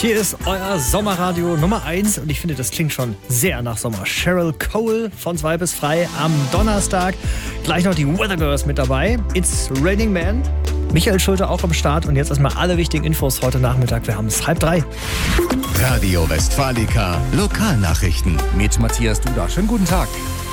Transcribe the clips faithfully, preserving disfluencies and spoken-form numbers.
Hier ist euer Sommerradio Nummer eins und ich finde, das klingt schon sehr nach Sommer. Cheryl Cole von zwei bis frei am Donnerstag. Gleich noch die Weather Girls mit dabei. It's Raining Man. Michael Schulte auch am Start und jetzt erstmal alle wichtigen Infos heute Nachmittag. Wir haben es halb drei. Radio Westfalica, Lokalnachrichten. Mit Matthias Duda. Schönen guten Tag.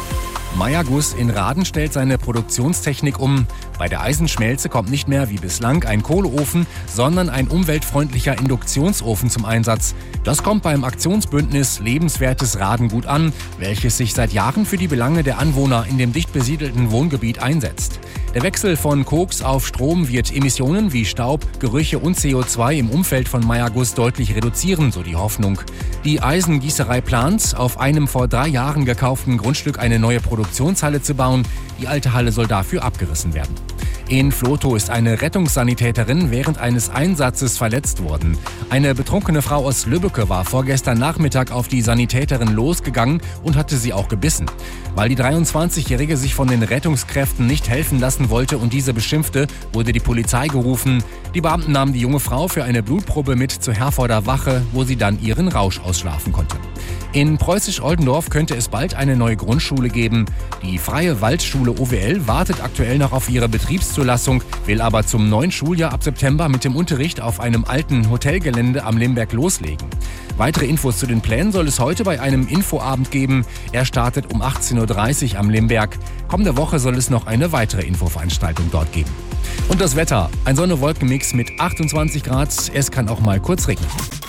Mayaguss in Raden stellt seine Produktionstechnik um. Bei der Eisenschmelze kommt nicht mehr wie bislang ein Kohleofen, sondern ein umweltfreundlicher Induktionsofen zum Einsatz. Das kommt beim Aktionsbündnis Lebenswertes Raden gut an, welches sich seit Jahren für die Belange der Anwohner in dem dicht besiedelten Wohngebiet einsetzt. Der Wechsel von Koks auf Strom wird Emissionen wie Staub, Gerüche und C O zwei im Umfeld von Mayaguss deutlich reduzieren, so die Hoffnung. Die Eisengießerei plant, auf einem vor drei Jahren gekauften Grundstück eine neue Produktionshalle zu bauen. Die alte Halle soll dafür abgerissen werden. In Vlotho ist eine Rettungssanitäterin während eines Einsatzes verletzt worden. Eine betrunkene Frau aus Lübbecke war vorgestern Nachmittag auf die Sanitäterin losgegangen und hatte sie auch gebissen. Weil die dreiundzwanzigjährige sich von den Rettungskräften nicht helfen lassen wollte und diese beschimpfte, wurde die Polizei gerufen. Die Beamten nahmen die junge Frau für eine Blutprobe mit zur Herforder Wache, wo sie dann ihren Rausch ausschlafen konnte. In Preußisch-Oldendorf könnte es bald eine neue Grundschule geben. Die Freie Waldschule O W L wartet aktuell noch auf ihre Betriebszulassung, will aber zum neuen Schuljahr ab September mit dem Unterricht auf einem alten Hotelgelände am Limberg loslegen. Weitere Infos zu den Plänen soll es heute bei einem Infoabend geben. Er startet um achtzehn Uhr dreißig am Limberg. Kommende Woche soll es noch eine weitere Infoveranstaltung dort geben. Und das Wetter. Ein Sonne-Wolken-Mix mit achtundzwanzig Grad. Es kann auch mal kurz regnen.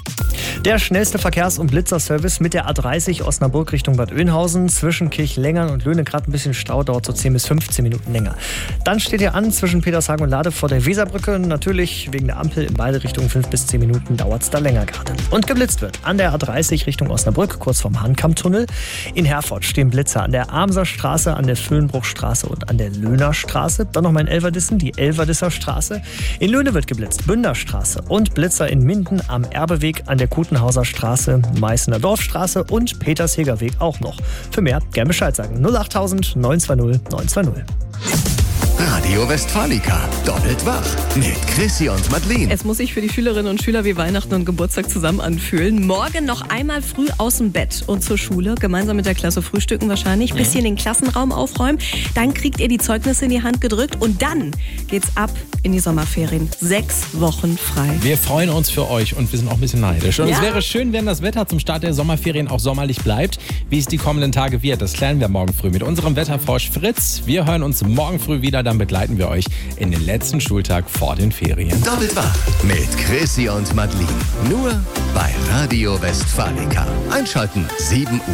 Der schnellste Verkehrs- und Blitzerservice mit der A dreißig Osnabrück Richtung Bad Oeynhausen. Zwischen Kirchlengern und Löhne gerade ein bisschen Stau, dauert so zehn bis fünfzehn Minuten länger. Dann steht ihr an zwischen Petershagen und Lade vor der Weserbrücke. Natürlich wegen der Ampel in beide Richtungen fünf bis zehn Minuten dauert es da länger gerade. Und geblitzt wird an der A dreißig Richtung Osnabrück, kurz vorm Hahnkammtunnel. In Herford stehen Blitzer an der Amser Straße, an der Füllenbruchstraße und an der Löhner Straße. Dann nochmal in Elverdissen, die Elverdisser Straße. In Löhne wird geblitzt, Bünderstraße und Blitzer in Minden am Erbeweg, an der Kutenhauser Straße, Meißener Dorfstraße und Petersheger Weg auch noch. Für mehr gern Bescheid sagen. null achttausend neun zwei null neun zwei null. Radio Westfalica, doppelt wach mit Chrissy und Madeline. Es muss sich für die Schülerinnen und Schüler wie Weihnachten und Geburtstag zusammen anfühlen. Morgen noch einmal früh aus dem Bett und zur Schule. Gemeinsam mit der Klasse frühstücken wahrscheinlich. Bisschen den Klassenraum aufräumen. Dann kriegt ihr die Zeugnisse in die Hand gedrückt. Und dann geht's ab in die Sommerferien. Sechs Wochen frei. Wir freuen uns für euch und wir sind auch ein bisschen neidisch. Und Ja. es wäre schön, wenn das Wetter zum Start der Sommerferien auch sommerlich bleibt. Wie es die kommenden Tage wird, das klären wir morgen früh mit unserem Wetterfrosch Fritz. Wir hören uns morgen früh wieder. Dann begleiten wir euch in den letzten Schultag vor den Ferien. Doppelt wach mit Chrissy und Madeline. Nur bei Radio Westfalica. Einschalten, sieben Uhr.